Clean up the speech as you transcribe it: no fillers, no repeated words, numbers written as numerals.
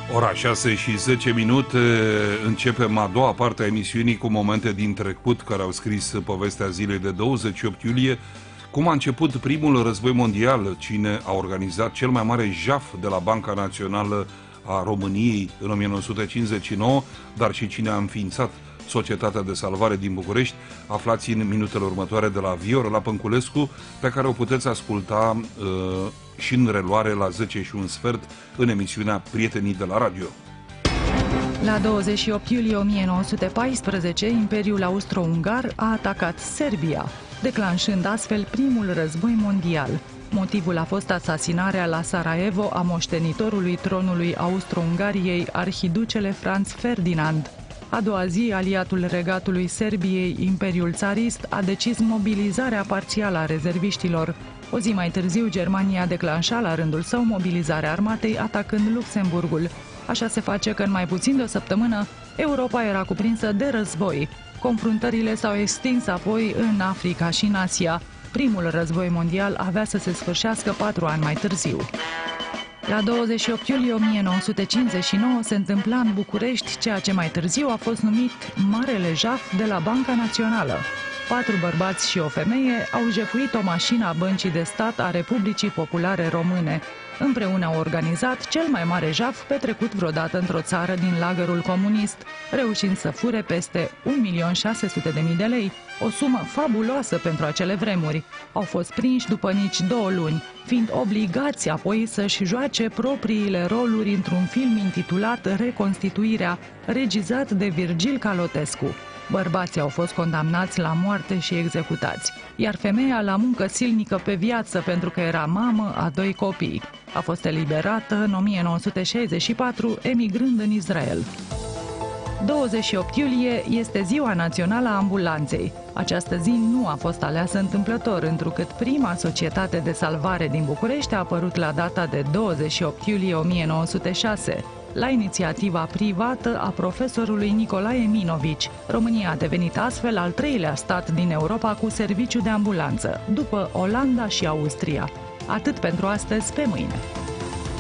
Ora 6:10, începem a doua parte a emisiunii cu momente din trecut care au scris povestea zilei de 28 iulie. Cum a început primul război mondial, cine a organizat cel mai mare jaf de la Banca Națională a României în 1959, dar și cine a înființat Societatea de Salvare din București, aflați în minutele următoare de la Viorel Pănculescu, pe care o puteți asculta și în reluare la 10:15 în emisiunea Prietenii de la Radio. La 28 iulie 1914, Imperiul Austro-Ungar a atacat Serbia, declanșând astfel primul război mondial. Motivul a fost asasinarea la Sarajevo a moștenitorului tronului Austro-Ungariei, arhiducele Franz Ferdinand. A doua zi, aliatul regatului Serbiei, Imperiul Țarist, a decis mobilizarea parțială a rezerviștilor. O zi mai târziu, Germania declanșa la rândul său mobilizarea armatei, atacând Luxemburgul. Așa se face că în mai puțin de o săptămână, Europa era cuprinsă de război. Confruntările s-au extins apoi în Africa și în Asia. Primul război mondial avea să se sfârșească 4 ani mai târziu. La 28 iulie 1959 se întâmpla în București ceea ce mai târziu a fost numit Marele Jaf de la Banca Națională. 4 bărbați și o femeie au jefuit o mașină a Băncii de Stat a Republicii Populare Române. Împreună au organizat cel mai mare jaf petrecut vreodată într-o țară din lagărul comunist, reușind să fure peste 1.600.000 de lei, o sumă fabuloasă pentru acele vremuri. Au fost prinși după nici 2 luni, fiind obligați apoi să-și joace propriile roluri într-un film intitulat Reconstituirea, regizat de Virgil Calotescu. Bărbații au fost condamnați la moarte și executați, iar femeia la muncă silnică pe viață pentru că era mamă a 2 copii. A fost eliberată în 1964, emigrând în Israel. 28 iulie este Ziua Națională a Ambulanței. Această zi nu a fost aleasă întâmplător, întrucât prima societate de salvare din București a apărut la data de 28 iulie 1906. La inițiativa privată a profesorului Nicolae Minovici, România a devenit astfel al 3-lea stat din Europa cu serviciu de ambulanță, după Olanda și Austria. Atât pentru astăzi, pe mâine!